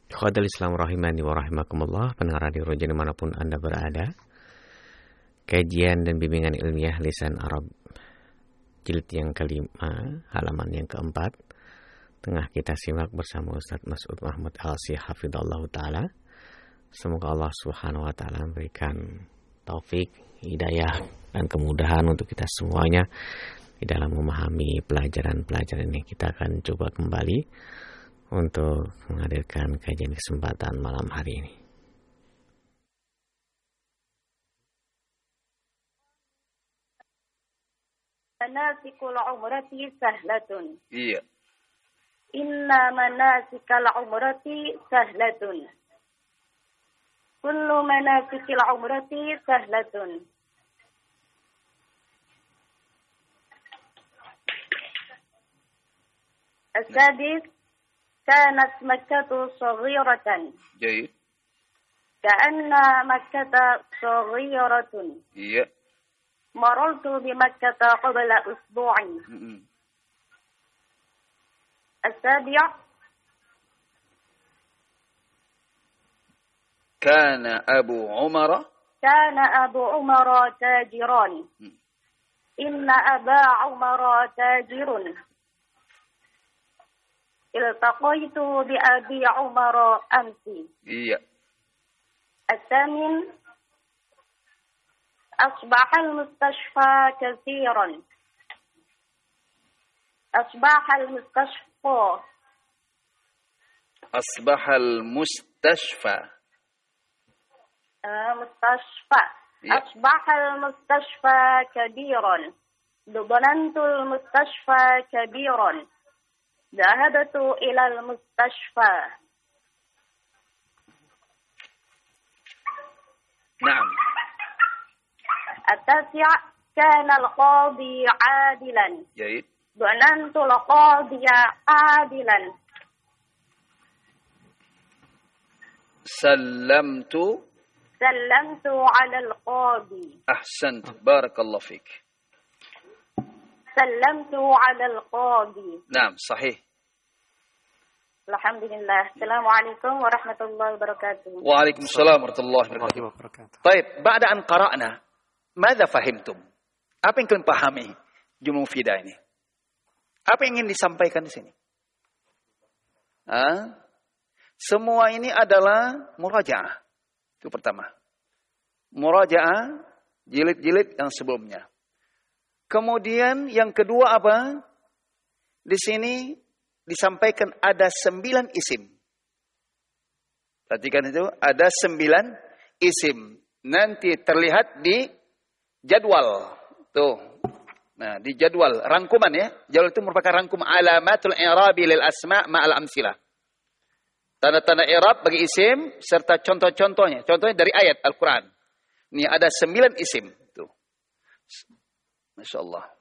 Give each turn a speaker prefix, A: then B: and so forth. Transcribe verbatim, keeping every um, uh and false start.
A: Khadal Islam rahimani wa rahimakumullah, pendengar radio Roja dimanapun Anda berada. Kajian dan bimbingan ilmiah lisan Arab jilid yang kelima, halaman yang keempat, tengah kita simak bersama Ustaz Mas'ud Mahmud Al-Sih hafidhallahu ta'ala. Semoga Allah subhanahu wa ta'ala memberikan taufik, hidayah, dan kemudahan untuk kita semuanya di dalam memahami pelajaran-pelajaran ini. Kita akan coba kembali untuk menghadirkan kajian kesempatan malam hari ini.
B: Manasikul umrati sahlatun.
C: Iya.
B: Inna manasikal umrati sahlatun. Kullu manasikil umrati sahlatun. As-sadis كانت مكة صغيرة.
C: جيد.
B: كأن مكة صغيرة.
C: iya.
B: مررت بمكة قبل أسبوع.
C: Mm-mm.
B: السابع
C: كان أبو عمر
B: كان أبو عمر تاجرا.
C: Mm.
B: إن أبا عمر تاجر. التقيت بأبي عمر أمس.
C: iya.
B: الثامن أصبح المستشفى كثيرا. أصبح المستشفى
C: أصبح المستشفى
B: آه، مستشفى
C: iya.
B: أصبح المستشفى كبيرا. ظننت المستشفى كبيرا. ذهبت إلى المستشفى.
C: نعم.
B: التاسع كان القاضي عادلا.
C: جيد.
B: ظننت القاضي عادلا.
C: سلمت
B: سلمت على القاضي.
C: أحسنت بارك الله فيك.
B: سلمت على القاضي.
C: نعم صحيح.
B: الحمد لله. السلام عليكم ورحمة الله وبركاته.
C: وعليكم السلام ورحمة الله وبركاته. طيب بعد أن قرأنا ماذا فهمتم؟ Apa yang kalian pahami jumlah mufidah ini? Apa yang ingin disampaikan di sini? Hah? Semua ini adalah murajaah. Itu pertama. Murajaah jilid-jilid yang sebelumnya. Kemudian yang kedua apa? Di sini disampaikan ada sembilan isim. Perhatikan itu, ada sembilan isim. Nanti terlihat di jadwal. Tuh. Nah, di jadwal rangkuman ya. Jadwal itu merupakan rangkuman alamatul i'rabi lil asma' ma'al amsilah. Tanda-tanda i'rab bagi isim serta contoh-contohnya. Contohnya dari ayat Al-Qur'an. Ini ada sembilan isim. Tuh. Masya Allah.